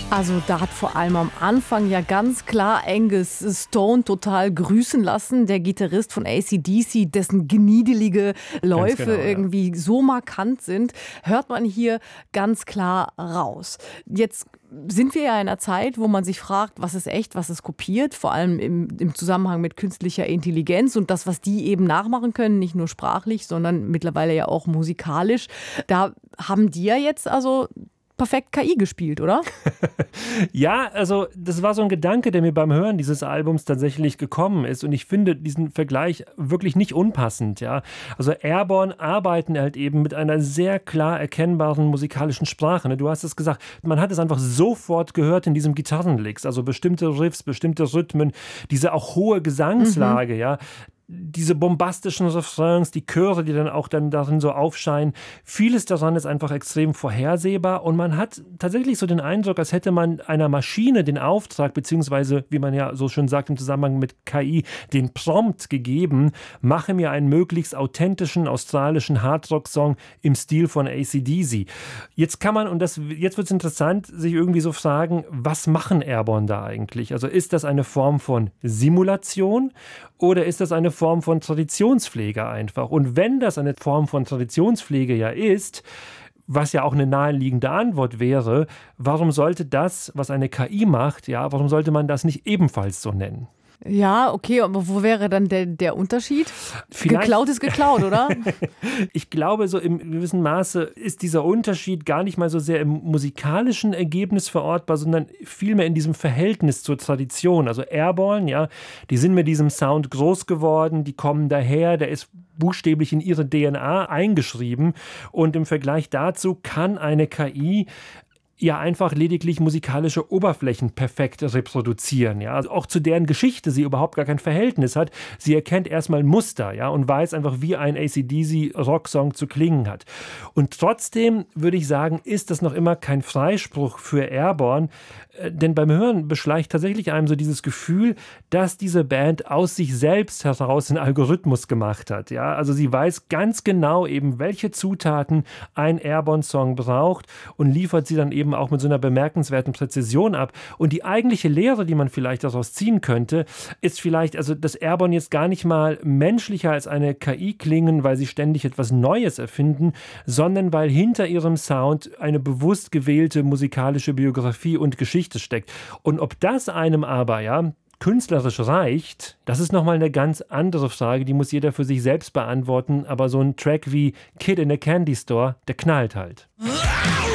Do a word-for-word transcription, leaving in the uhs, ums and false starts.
Also da hat vor allem am Anfang ja ganz klar Angus Stone total grüßen lassen, der Gitarrist von A C D C, dessen gniedelige Läufe genau, ja. irgendwie so markant sind, hört man hier ganz klar raus. Jetzt sind wir ja in einer Zeit, wo man sich fragt, was ist echt, was ist kopiert, vor allem im, im Zusammenhang mit künstlicher Intelligenz und das, was die eben nachmachen können, nicht nur sprachlich, sondern mittlerweile ja auch musikalisch. Da haben die ja jetzt also perfekt K I gespielt, oder? Ja, also das war so ein Gedanke, der mir beim Hören dieses Albums tatsächlich gekommen ist und ich finde diesen Vergleich wirklich nicht unpassend, ja. Also Airborne arbeiten halt eben mit einer sehr klar erkennbaren musikalischen Sprache, ne? Du hast es gesagt, man hat es einfach sofort gehört in diesem Gitarrenlicks, also bestimmte Riffs, bestimmte Rhythmen, diese auch hohe Gesangslage, mhm. ja. Diese bombastischen Refrains, die Chöre, die dann auch dann darin so aufscheinen. Vieles daran ist einfach extrem vorhersehbar und man hat tatsächlich so den Eindruck, als hätte man einer Maschine den Auftrag, beziehungsweise, wie man ja so schön sagt im Zusammenhang mit K I, den Prompt gegeben, mache mir einen möglichst authentischen australischen Hardrock-Song im Stil von A C D C. Jetzt kann man, und das, jetzt wird es interessant, sich irgendwie so fragen, was machen Airborne da eigentlich? Also ist das eine Form von Simulation oder ist das eine Form von Traditionspflege einfach? Und wenn das eine Form von Traditionspflege ja ist, was ja auch eine naheliegende Antwort wäre, warum sollte das, was eine K I macht, ja, warum sollte man das nicht ebenfalls so nennen? Ja, okay, aber wo wäre dann der, der Unterschied? Vielleicht, geklaut ist geklaut, oder? Ich glaube, so im gewissen Maße ist dieser Unterschied gar nicht mal so sehr im musikalischen Ergebnis verortbar, sondern vielmehr in diesem Verhältnis zur Tradition. Also Airborne, ja, die sind mit diesem Sound groß geworden, die kommen daher, der ist buchstäblich in ihre D N A eingeschrieben und im Vergleich dazu kann eine K I ja einfach lediglich musikalische Oberflächen perfekt reproduzieren, ja, also auch zu deren Geschichte sie überhaupt gar kein Verhältnis hat. Sie erkennt erstmal Muster, ja, und weiß einfach, wie ein A C D C-Rocksong zu klingen hat. Und trotzdem würde ich sagen, ist das noch immer kein Freispruch für Airborne, äh, denn beim Hören beschleicht tatsächlich einem so dieses Gefühl, dass diese Band aus sich selbst heraus einen Algorithmus gemacht hat, ja, also sie weiß ganz genau eben, welche Zutaten ein Airborne-Song braucht und liefert sie dann eben auch mit so einer bemerkenswerten Präzision ab. Und die eigentliche Lehre, die man vielleicht daraus ziehen könnte, ist vielleicht, also dass Airborne jetzt gar nicht mal menschlicher als eine K I klingen, weil sie ständig etwas Neues erfinden, sondern weil hinter ihrem Sound eine bewusst gewählte musikalische Biografie und Geschichte steckt. Und ob das einem aber, ja, künstlerisch reicht, das ist nochmal eine ganz andere Frage, die muss jeder für sich selbst beantworten, aber so ein Track wie Kid in a Candy Store, der knallt halt.